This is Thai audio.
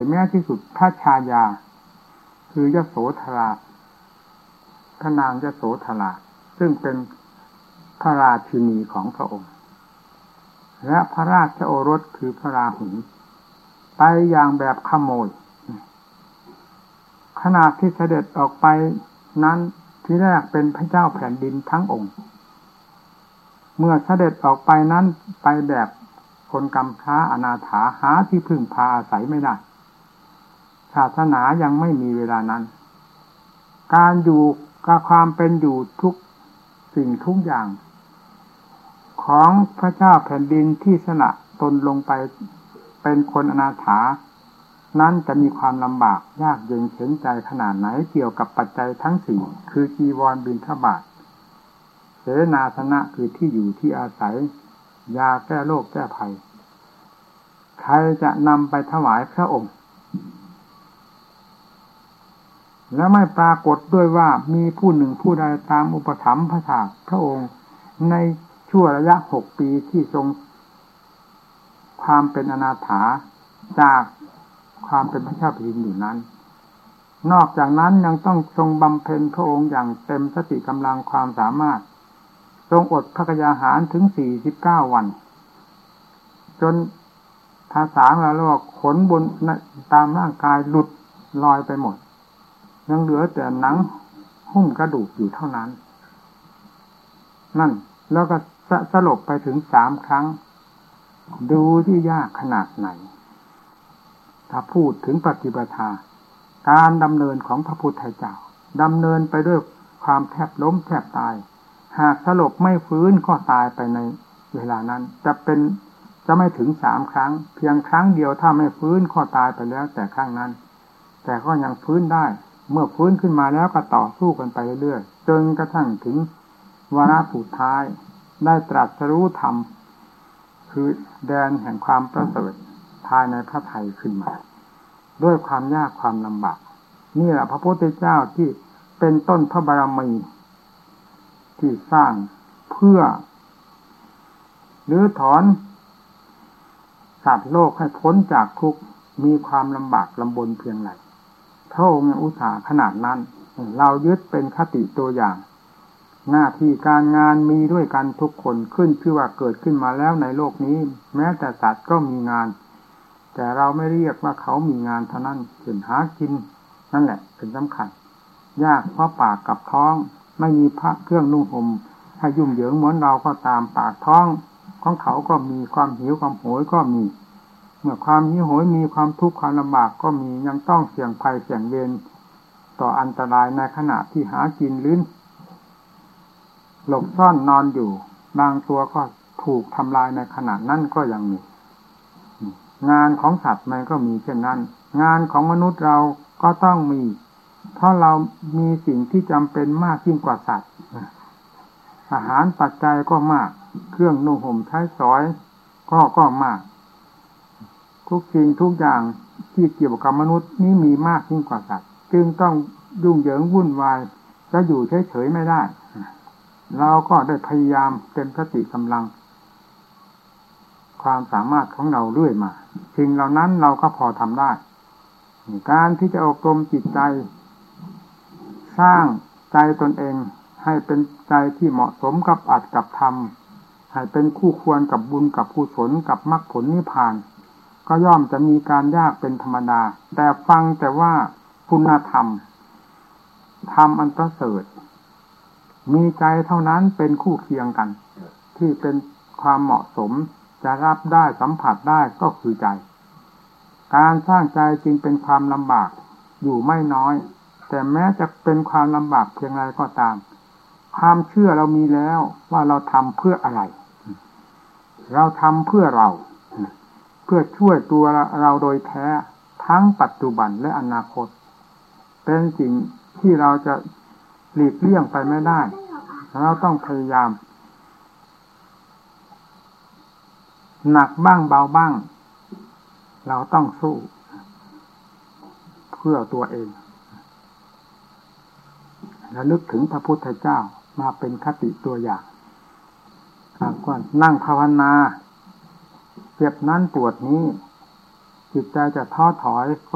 แม้ที่สุดพระชายาคือยโสธราพระนางยโสธราซึ่งเป็นพระราชินีของพระองค์และพระราชโอรสคือพระราหุลไปอย่างแบบขโมยขณะที่เสด็จออกไปนั้นที่แรกเป็นพระเจ้าแผ่นดินทั้งองค์เมื่อเสด็จออกไปนั้นไปแบบคนกำพร้าอนาถาหาที่พึ่งพาอาศัยไม่ได้ศาสนายังไม่มีเวลานั้นการอยู่กับความเป็นอยู่ทุกสิ่งทุกอย่างของพระเจ้าแผ่นดินที่สละตนลงไปเป็นคนอนาถานั้นจะมีความลำบากยากเย็นเข็ญใจขนาดไหนเกี่ยวกับปัจจัยทั้งสี่คือจีวรบิณฑบาตเสนาสนะคือที่อยู่ที่อาศัยยาแก้โรคแก้ภัยใครจะนำไปถวายพระองค์และไม่ปรากฏด้วยว่ามีผู้หนึ่งผู้ใดตามอุปถัมภ์พระองค์ในชั่วระยะ6 ปีที่ทรงความเป็นอนาถาจากความเป็นพระเจ้าแผ่นดินอยู่นั้นนอกจากนั้นยังต้องทรงบำเพ็ญพระองค์อย่างเต็มสติกำลังความสามารถทรงอดพระกยาหารถึง49 วันจนภาษาเราเรียกว่าขนบนตามร่างกายหลุดลอยไปหมดยังเหลือแต่หนังหุ้มกระดูกอยู่เท่านั้นนั่นแล้วก็สลบไปถึง3 ครั้งดูที่ยากขนาดไหนถ้าพูดถึงปฏิปทาการดำเนินของพระพุทธเจ้าดำเนินไปด้วยความแทบล้มแทบตายหากสลบไม่ฟื้นก็ตายไปในเวลานั้นจะไม่ถึง3 ครั้งเพียงครั้งเดียวถ้าไม่ฟื้นก็ตายไปแล้วแต่ครั้งนั้นแต่ก็ยังฟื้นได้เมื่อฟื้นขึ้นมาแล้วก็ต่อสู้กันไปเรื่อยๆจนกระทั่งถึงวาระสุดท้ายได้ตรัสรู้ธรรมคือแดนแห่งความประเสริฐภายในพระทัยขึ้นมาด้วยความยากความลำบากนี่แหละพระพุทธเจ้าที่เป็นต้นพระบารมีที่สร้างเพื่อหรือถอนสัตว์โลกให้พ้นจากทุกข์มีความลำบากลำบนเพียงไรพระองค์อุตสาห์ขนาดนั้นเรายึดเป็นคติตัวอย่างหน้าที่การงานมีด้วยกันทุกคนขึ้นชื่อว่าเกิดขึ้นมาแล้วในโลกนี้แม้แต่สัตว์ก็มีงานแต่เราไม่เรียกว่าเขามีงานเท่านั้นเช่นหากินนั่นแหละเป็นสำคัญยากเพราะปากกับท้องไม่มีพระเครื่องนุ่งห่มให้ยุ่งเหยิงเหมือนเราก็ตามปากท้องของเขาก็มีความหิวความโหยก็มีเมื่อความหิวโหยมีความทุกข์ความลำบากก็มียังต้องเสี่ยงภัยเสี่ยงเวรต่ออันตรายในขณะที่หากินลิ้นหลบซ่อนนอนอยู่บางตัวก็ถูกทำลายในขณะนั้นก็ยังมีงานของสัตว์มันก็มีเช่นนั้นงานของมนุษย์เราก็ต้องมีเพราะเรามีสิ่งที่จำเป็นมากยิ่งกว่าสัตว์อาหารปัจจัยก็มากเครื่องนุ่งห่มใช้สอยก็มากทุกสิ่งทุกอย่างที่เกี่ยวกับมนุษย์นี้มีมากยิ่งกว่าสัตว์จึงต้องยุ่งเหยิงวุ่นวายจะอยู่เฉยๆไม่ได้เราก็ได้พยายามเต็มสติกำลังความสามารถของเราเรื่อยมาสิ่งเหล่านั้นเราก็พอทำได้การที่จะอบรมจิตใจสร้างใจตนเองให้เป็นใจที่เหมาะสมกับอัตกับธรรมให้เป็นคู่ควรกับบุญกับกุศลกับมรรคผลนิพพานก็ย่อมจะมีการยากเป็นธรรมดาแต่ฟังแต่ว่าคุณธรรมอันประเสริฐมีใจเท่านั้นเป็นคู่เคียงกันที่เป็นความเหมาะสมจะรับได้สัมผัสได้ก็คือใจการสร้างใจจึงเป็นความลำบากอยู่ไม่น้อยแต่แม้จะเป็นความลำบากเพียงไรก็ตามความเชื่อเรามีแล้วว่าเราทำเพื่ออะไรเราทำเพื่อเราเพื่อช่วยตัวเราโดยแท้ทั้งปัจจุบันและอนาคตเป็นสิ่งที่เราจะหลีกเลี่ยงไปไม่ได้เราต้องพยายามหนักบ้างเบาบ้างเราต้องสู้เพื่อตัวเองแล้วนึกถึงพระพุทธเจ้ามาเป็นคติตัวอย่างก่อนนั่งภาวนาเจ็บนั้นปวดนี้จิตใจจะท้อถอย